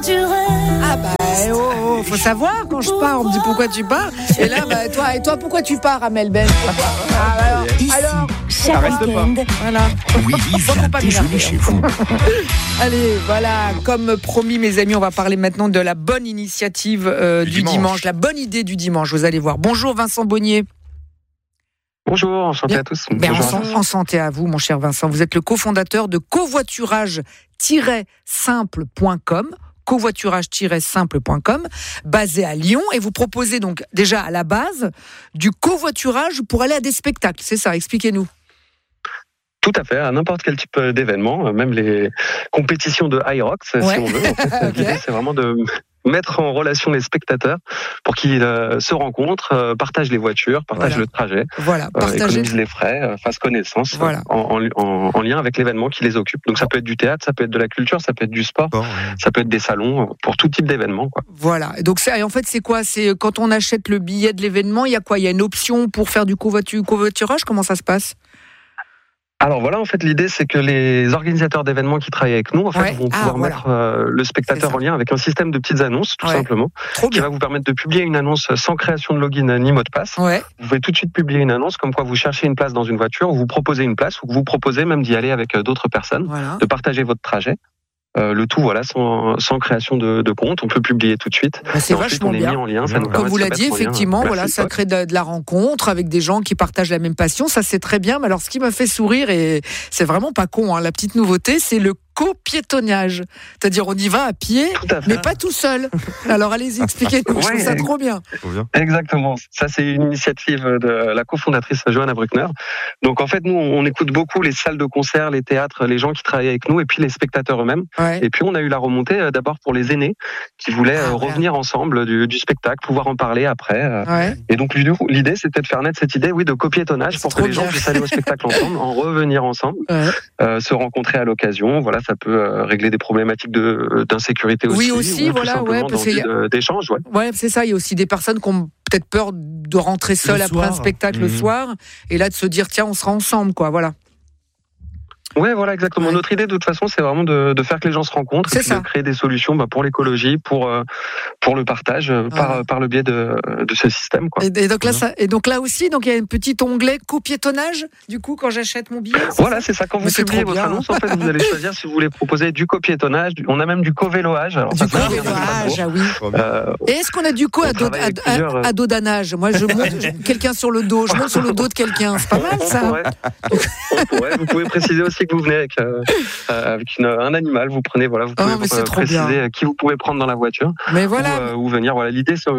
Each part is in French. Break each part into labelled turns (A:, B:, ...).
A: Ah bah faut savoir quand je pars, on me dit pourquoi tu pars. Et là toi pourquoi tu pars à Melbourne? Alors
B: chaque week-end.
A: Voilà.
C: Oui,
A: Faut pas
C: déjeuner chez vous.
A: Allez, voilà, comme promis mes amis, on va parler maintenant de la bonne initiative du dimanche, la bonne idée du dimanche, vous allez voir. Bonjour Vincent Bonnier.
D: Bonjour, enchanté à tous.
A: En santé à vous, mon cher Vincent. Vous êtes le cofondateur de covoiturage-simple.com, covoiturage-simple.com, basé à Lyon, et vous proposez donc déjà à la base du covoiturage pour aller à des spectacles. C'est ça, expliquez-nous.
D: Tout à fait, à n'importe quel type d'événement, même les compétitions de high rock, si on veut. En fait, l'idée, c'est vraiment de mettre en relation les spectateurs pour qu'ils se rencontrent, partagent les voitures, partagent le trajet, économisent les frais, fassent connaissance en lien avec l'événement qui les occupe. Donc ça peut être du théâtre, ça peut être de la culture, ça peut être du sport, ça peut être des salons, pour tout type d'événement, quoi.
A: Voilà, et donc en fait c'est quoi? C'est quand on achète le billet de l'événement, il y a quoi? Il y a une option pour faire du covoiturage? Comment ça se passe?
D: Alors voilà, en fait, l'idée, c'est que les organisateurs d'événements qui travaillent avec nous, en fait, vont pouvoir mettre le spectateur en lien avec un système de petites annonces, tout simplement, qui va vous permettre de publier une annonce sans création de login ni mot de passe. Vous pouvez tout de suite publier une annonce comme quoi vous cherchez une place dans une voiture, ou vous proposez une place, ou vous proposez même d'y aller avec d'autres personnes, de partager votre trajet. Le tout, sans création de compte, on peut publier tout de suite.
A: C'est vachement bien.
D: Mis en lien, ça nous
A: comme vous l'avez dit, effectivement, ça crée de la rencontre avec des gens qui partagent la même passion. Ça, c'est très bien. Mais alors, ce qui m'a fait sourire, et c'est vraiment pas con, la petite nouveauté, c'est le copiétonnage. C'est-à-dire, on y va à pied, mais pas tout seul. Alors, allez-y, expliquez-nous. Je trouve ça trop bien.
D: Exactement. Ça, c'est une initiative de la cofondatrice Johanna Bruckner. Donc, en fait, nous, on écoute beaucoup les salles de concert, les théâtres, les gens qui travaillent avec nous, et puis les spectateurs eux-mêmes. Et puis, on a eu la remontée d'abord pour les aînés qui voulaient revenir ensemble du spectacle, pouvoir en parler après. Et donc, l'idée, c'était de faire naître cette idée, de copiétonnage pour que les gens puissent aller au spectacle ensemble, en revenir ensemble, se rencontrer à l'occasion. Voilà, ça peut régler des problématiques d'insécurité aussi.
A: Oui, aussi,
D: parce qu'il y a d'échanges.
A: Ouais, c'est ça. Il y a aussi des personnes qui ont peut-être peur de rentrer seules après un spectacle le soir, et là de se dire tiens, on sera ensemble, quoi. Voilà.
D: Ouais, voilà, exactement. Notre idée, de toute façon, c'est vraiment de faire que les gens se rencontrent, de créer des solutions pour l'écologie, pour le partage, par le biais de ce système, quoi.
A: Et donc là aussi, il y a un petit onglet copiétonnage, du coup, quand j'achète mon billet.
D: Voilà, c'est ça. Quand vous publiez votre annonce, en fait, vous allez choisir si vous voulez proposer du copiétonnage. On a même du covéloage.
A: Du covéloage, oui. Et est-ce qu'on a du adodanage? Moi, je monte quelqu'un sur le dos, je monte sur le dos de quelqu'un. C'est pas mal, ça.
D: Vous pouvez préciser aussi que vous venez avec un animal, vous prenez, vous pouvez préciser qui vous pouvez prendre dans la voiture, ou venir. Voilà, l'idée, c'est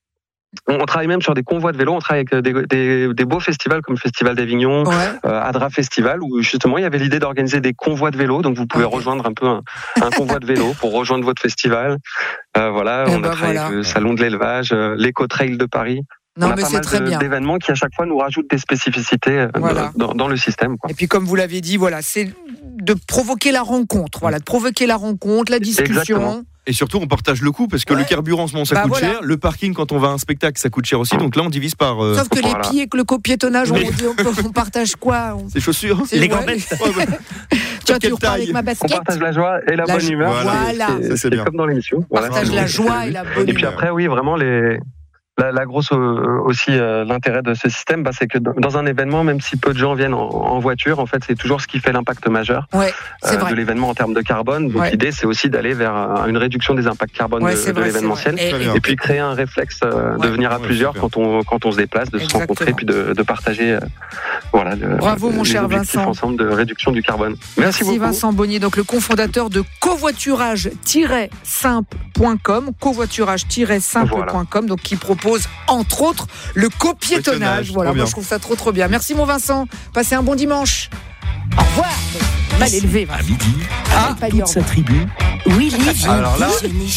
D: on travaille même sur des convois de vélo, on travaille avec des beaux festivals comme le Festival d'Avignon, Adra Festival, où justement il y avait l'idée d'organiser des convois de vélo, donc vous pouvez rejoindre un peu un convoi de vélo pour rejoindre votre festival. On a travaillé avec le Salon de l'élevage, l'Éco-Trail de Paris.
A: Non, mais c'est très bien.
D: D'événements qui à chaque fois nous rajoutent des spécificités dans le système, quoi.
A: Et puis comme vous l'avez dit, c'est de provoquer la rencontre, de provoquer la rencontre, la discussion.
D: Exactement.
C: Et surtout, on partage le coût, parce que le carburant, ça coûte cher. Le parking, quand on va à un spectacle, ça coûte cher aussi. Donc là, on divise par...
A: Sauf que les pieds, que le copiétonnage, on partage quoi?
C: Les chaussures.
E: Les gambettes.
A: Tu repars avec ma basket.
D: On partage la joie et la bonne humeur.
A: Voilà.
D: C'est comme dans l'émission.
A: On partage la joie et la bonne humeur.
D: Et puis après, vraiment, la grosse aussi l'intérêt de ce système, c'est que dans un événement, même si peu de gens viennent en voiture, en fait, c'est toujours ce qui fait l'impact majeur de l'événement en termes de carbone. Donc l'idée, c'est aussi d'aller vers une réduction des impacts carbone de l'événementiel, et puis créer un réflexe de venir à plusieurs quand on se déplace, de se rencontrer, puis de partager.
A: Bravo, mon cher Vincent.
D: Ensemble de réduction du carbone. Merci beaucoup.
A: Vincent Bonnier, donc le cofondateur de covoiturage-simple.com, covoiturage-simple.com, donc qui propose entre autres le copiétonnage. Moi, je trouve ça trop bien. Merci mon Vincent, passez un bon dimanche. Au revoir. Mal élevé.
C: À midi,
E: toute sa tribu.
B: Willy,
C: alors là,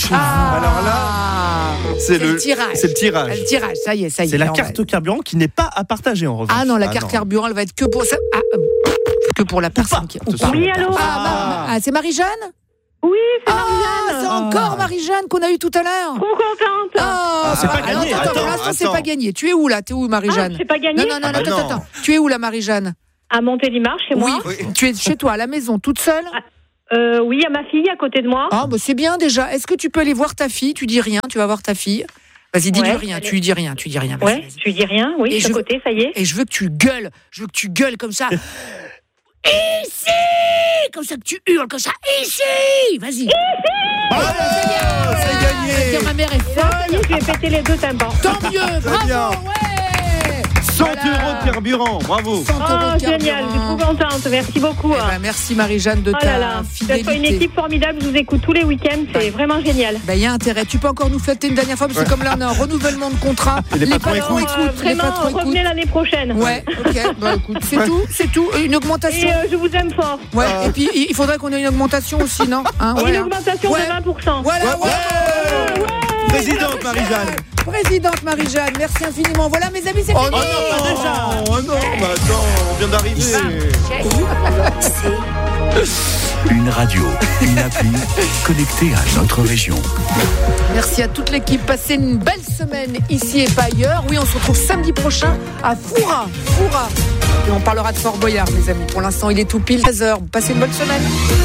C: c'est le tirage.
A: C'est le tirage. Le tirage, ça y est.
E: C'est la carte carburant qui n'est pas à partager en revanche.
A: Ah non, la carte carburant, elle va être que pour ça. Que pour la personne qui.
F: Oui, allô.
A: C'est Marie-Jeanne?
F: Oui, c'est Marie-Jeanne.
A: C'est encore Marie-Jeanne qu'on a eu tout à l'heure.
F: Trop contente.
E: C'est pas gagné.
A: Pour l'instant, c'est pas gagné. Tu es où là? T'es où, Marie-Jeanne?
F: C'est pas gagné.
A: Non, attends. Tu es où là, Marie-Jeanne?
F: À Montélimar, chez moi.
A: Oui, tu es chez toi, à la maison, toute seule?
F: Oui, il y a ma fille à côté de moi.
A: Ah, bah c'est bien déjà. Est-ce que tu peux aller voir ta fille? Tu dis rien, tu vas voir ta fille. Vas-y, dis-lui rien, tu lui dis rien, tu dis rien.
F: Vas-y. Tu dis rien, oui, je suis à côté, ça y est.
A: Et je veux que tu gueules comme ça. Ici! Comme ça, que tu hurles comme ça. Ici! Vas-y. Ici!
E: C'est gagné.
A: Ma mère est folle.
F: Ça y est, je vais péter les deux tympans.
A: Tant mieux, bravo, ouais.
C: 100 € de carburant, bravo.
A: 100 € de
F: génial, je suis trop contente, merci beaucoup.
A: Merci Marie-Jeanne de ta fidélité.
F: Vous êtes une équipe formidable, je vous écoute tous les week-ends, c'est vraiment génial.
A: Il y a intérêt, tu peux encore nous fêter une dernière fois, parce que comme là on a un renouvellement de contrat,
C: les patrons écoutent.
F: Vraiment, revenez l'année prochaine.
A: Ouais, ok, écoute, c'est tout, une augmentation.
F: Et je vous aime fort.
A: Ouais, et puis il faudrait qu'on ait une augmentation aussi, non?
F: Une augmentation de 20%.
A: Voilà,
E: Présidente Marie-Jeanne.
A: Présidente Marie-Jeanne, merci infiniment. Voilà mes amis, c'est fini.
C: Oh non, attends, on vient d'arriver.
B: Une radio, une appli connectée à notre région.
A: Merci à toute l'équipe. Passez une belle semaine ici et pas ailleurs. Oui, on se retrouve samedi prochain à Foura. Et on parlera de Fort Boyard, mes amis. Pour l'instant, il est tout pile 16h. Passez une bonne semaine.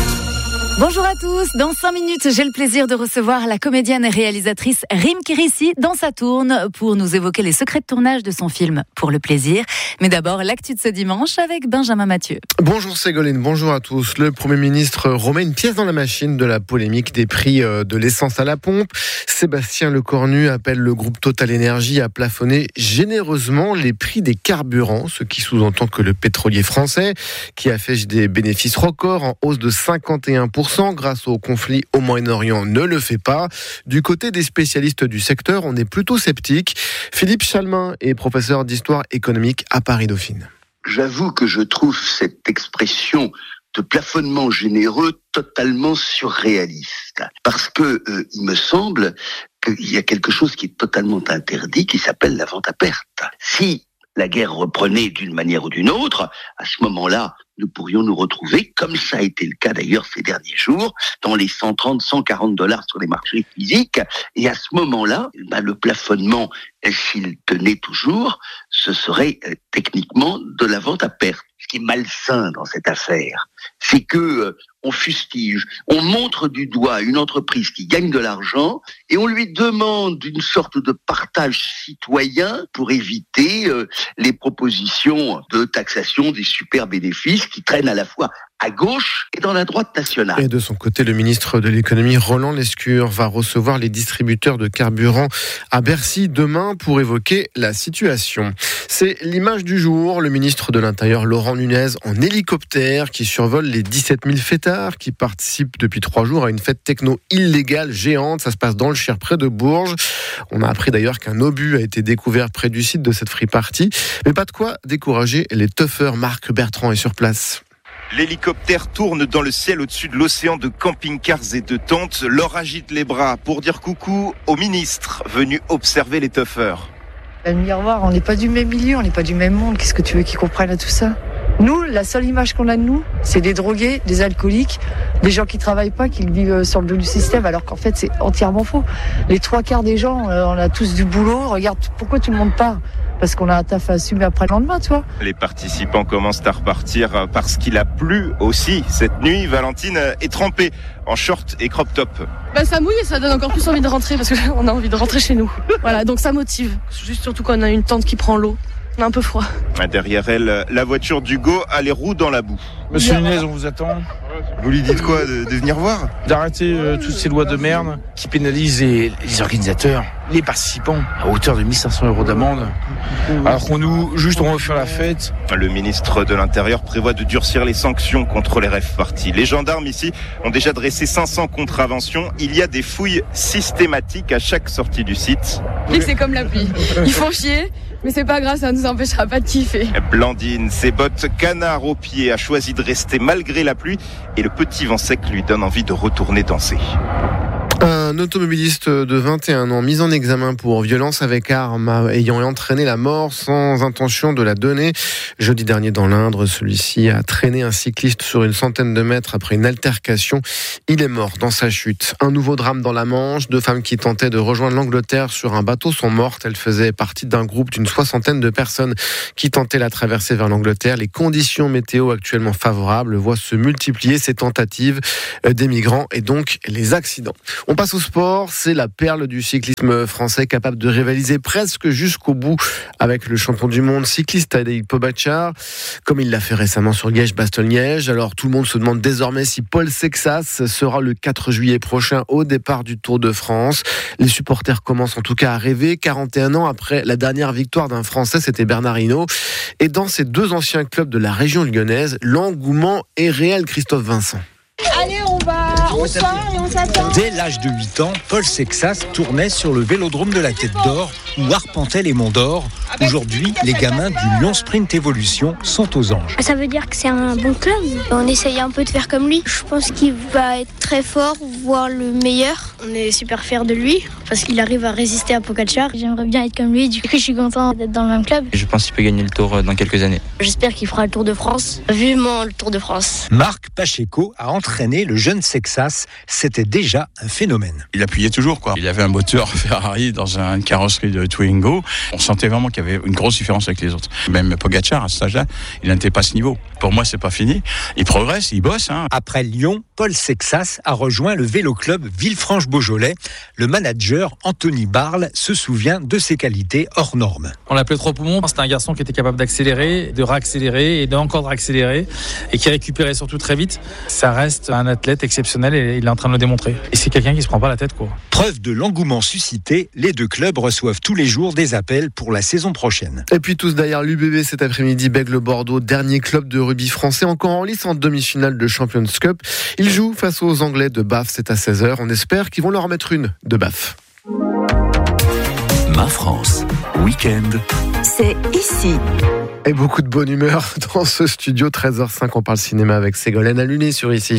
G: Bonjour à tous, dans 5 minutes, j'ai le plaisir de recevoir la comédienne et réalisatrice Rim Kirissi dans sa tourne pour nous évoquer les secrets de tournage de son film Pour le plaisir. Mais d'abord, l'actu de ce dimanche avec Benjamin Mathieu.
H: Bonjour Ségolène, bonjour à tous. Le Premier ministre remet une pièce dans la machine de la polémique des prix de l'essence à la pompe. Sébastien Lecornu appelle le groupe Total Énergie à plafonner généreusement les prix des carburants, ce qui sous-entend que le pétrolier français, qui affiche des bénéfices records en hausse de 51%, grâce au conflit au Moyen-Orient, ne le fait pas. Du côté des spécialistes du secteur, on est plutôt sceptique. Philippe Chalmin est professeur d'histoire économique à Paris-Dauphine.
I: J'avoue que je trouve cette expression de plafonnement généreux totalement surréaliste. Parce que il me semble qu'il y a quelque chose qui est totalement interdit, qui s'appelle la vente à perte. Si la guerre reprenait d'une manière ou d'une autre, à ce moment-là, nous pourrions nous retrouver, comme ça a été le cas d'ailleurs ces derniers jours, dans les 130, 140 $ sur les marchés physiques. Et à ce moment-là, le plafonnement, s'il tenait toujours, ce serait techniquement de la vente à perte. Ce qui est malsain dans cette affaire, c'est que on fustige, on montre du doigt une entreprise qui gagne de l'argent et on lui demande une sorte de partage citoyen pour éviter les propositions de taxation des super bénéfices qui traînent à la fois à gauche et dans la droite nationale.
H: Et de son côté, le ministre de l'économie, Roland Lescure, va recevoir les distributeurs de carburant à Bercy demain pour évoquer la situation. C'est l'image du jour. Le ministre de l'Intérieur, Laurent Nunez, en hélicoptère, qui survole les 17 000 fêtards qui participent depuis 3 jours à une fête techno illégale géante. Ça se passe dans le Cher, près de Bourges. On a appris d'ailleurs qu'un obus a été découvert près du site de cette free party. Mais pas de quoi décourager les tuffeurs. Marc Bertrand est sur place.
J: L'hélicoptère tourne dans le ciel au-dessus de l'océan de camping-cars et de tentes. Laure agite les bras pour dire coucou au ministre venu observer les tuffeurs.
K: Le miroir, on n'est pas du même milieu, on n'est pas du même monde. Qu'est-ce que tu veux qu'ils comprennent à tout ça ? Nous, la seule image qu'on a de nous, c'est des drogués, des alcooliques, des gens qui travaillent pas, qui vivent sur le dos du système, alors qu'en fait, c'est entièrement faux. Les 3/4 des gens, on a tous du boulot. Regarde, pourquoi tout le monde part ? Parce qu'on a un taf à assumer après le lendemain, tu vois.
J: Les participants commencent à repartir parce qu'il a plu aussi. Cette nuit, Valentine est trempée en short et crop top.
L: Ça mouille et ça donne encore plus envie de rentrer parce qu'on a envie de rentrer chez nous. Voilà, donc ça motive. Juste surtout quand on a une tente qui prend l'eau. On a un peu froid.
J: Derrière elle, la voiture d'Hugo a les roues dans la boue.
M: Monsieur Nunez, on vous attend.
J: Vous lui dites quoi, de venir voir ?
M: D'arrêter toutes ces lois de merde qui pénalisent les organisateurs, les participants, à hauteur de 1 500 € d'amende. Alors qu'on on va faire la fête.
J: Le ministre de l'Intérieur prévoit de durcir les sanctions contre les rave parties. Les gendarmes ici ont déjà dressé 500 contraventions. Il y a des fouilles systématiques à chaque sortie du site.
L: C'est comme la pluie. Ils font chier. Mais c'est pas grave, ça nous empêchera pas de kiffer.
J: Blandine, ses bottes canard aux pieds, a choisi de rester malgré la pluie et le petit vent sec lui donne envie de retourner danser.
H: Un automobiliste de 21 ans mis en examen pour violence avec arme ayant entraîné la mort sans intention de la donner. Jeudi dernier dans l'Indre, celui-ci a traîné un cycliste sur une centaine de mètres après une altercation. Il est mort dans sa chute. Un nouveau drame dans la Manche. 2 femmes qui tentaient de rejoindre l'Angleterre sur un bateau sont mortes. Elles faisaient partie d'un groupe d'une 60aine de personnes qui tentaient la traversée vers l'Angleterre. Les conditions météo actuellement favorables voient se multiplier ces tentatives des migrants et donc les accidents. On passe au sport. C'est la perle du cyclisme français capable de rivaliser presque jusqu'au bout avec le champion du monde cycliste Tadej Pogačar, comme il l'a fait récemment sur Liège-Bastogne-Liège. Alors tout le monde se demande désormais si Paul Sexas sera le 4 juillet prochain au départ du Tour de France. Les supporters commencent en tout cas à rêver, 41 ans après la dernière victoire d'un Français, c'était Bernard Hinault. Et dans ces 2 anciens clubs de la région lyonnaise, l'engouement est réel, Christophe Vincent.
N: Allez, on sort et on s'attend.
O: Dès l'âge de 8 ans, Paul Sexas tournait sur le vélodrome de la Tête d'Or où arpentait les monts d'or. Aujourd'hui, les gamins du Lyon Sprint Evolution sont aux anges.
P: Ça veut dire que c'est un bon club. On essaye un peu de faire comme lui. Je pense qu'il va être très fort, voire le meilleur. On est super fiers de lui parce qu'il arrive à résister à Pogačar. J'aimerais bien être comme lui, du coup je suis content d'être dans le même club.
Q: Je pense qu'il peut gagner le Tour dans quelques années.
P: J'espère qu'il fera le Tour de France. Vivement le Tour de France.
O: Marc Pacheco a entraîné le jeune Sexas. C'était déjà un phénomène.
R: Il appuyait toujours, quoi. Il avait un moteur Ferrari dans une carrosserie de Twingo. On sentait vraiment qu'il y avait une grosse différence avec les autres. Même Pogačar, à ce âge-là, il n'était pas à ce niveau. Pour moi, c'est pas fini. Il progresse, il bosse.
O: Après Lyon, Paul Sexas a rejoint le vélo club Villefranche-Beaujolais. Le manager Anthony Barle se souvient de ses qualités hors normes.
S: On l'appelait Trois Poumons. C'était un garçon qui était capable d'accélérer, de réaccélérer et d'encore réaccélérer et qui récupérait surtout très vite. Ça reste un athlète exceptionnel et il est en train de le démontrer. Et c'est quelqu'un qui se prend pas la tête, quoi.
O: Preuve de l'engouement suscité, les 2 clubs reçoivent tous les jours des appels pour la saison prochaine.
H: Et puis tous derrière l'UBB cet après-midi, Bègles-Bordeaux, dernier club de rugby français encore en lice en demi-finale de Champions Cup. Ils jouent face aux Anglais de Bath, c'est à 16h. On espère qu'ils vont leur mettre une de Bath.
B: Ma France, week-end.
G: C'est ici.
H: Et beaucoup de bonne humeur dans ce studio. 13h05, on parle cinéma avec Ségolène Alluné sur Ici.